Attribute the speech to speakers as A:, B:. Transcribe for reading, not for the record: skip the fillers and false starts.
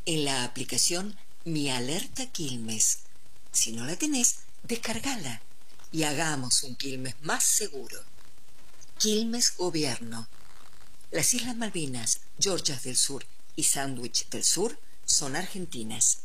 A: en la aplicación Mi Alerta Quilmes. Si no la tenés, descargala y hagamos un Quilmes más seguro. Quilmes Gobierno. Las Islas Malvinas, Georgias del Sur y Sandwich del Sur son argentinas.